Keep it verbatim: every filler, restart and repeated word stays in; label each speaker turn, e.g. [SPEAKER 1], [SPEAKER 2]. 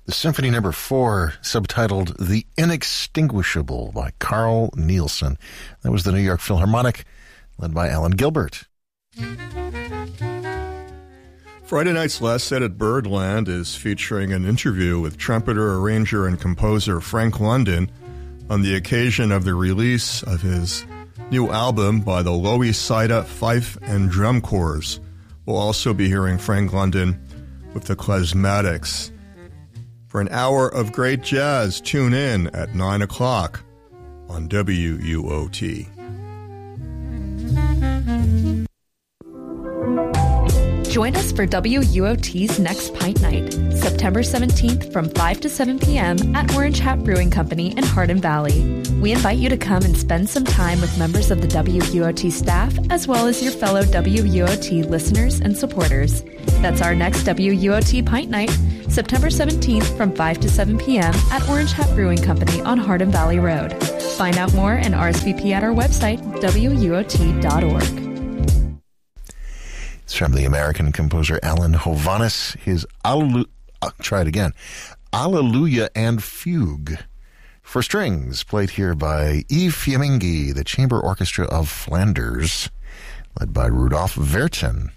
[SPEAKER 1] the Symphony Number Four, subtitled The Inextinguishable by Carl Nielsen. That was the New York Philharmonic, led by Alan Gilbert.
[SPEAKER 2] Friday night's Last Set at Birdland is featuring an interview with trumpeter, arranger, and composer Frank London on the occasion of the release of his new album by the Lowy Sida Fife and Drum Corps. We'll also be hearing Frank London with the Klezmatics. For an hour of great jazz, tune in at nine o'clock on W U O T.
[SPEAKER 3] Join us for W U O T's next Pint Night, September seventeenth from five to seven p.m. at Orange Hat Brewing Company in Hardin Valley. We invite you to come and spend some time with members of the W U O T staff, as well as your fellow W U O T listeners and supporters. That's our next W U O T Pint Night, September seventeenth from five to seven p.m. at Orange Hat Brewing Company on Hardin Valley Road. Find out more and R S V P at our website, W U O T dot org.
[SPEAKER 1] It's from the American composer Alan Hovhaness. His Alleluia, uh, try it again, Alleluia and Fugue for strings, played here by Yves Fiammingi, the Chamber Orchestra of Flanders, led by Rudolf Vertin.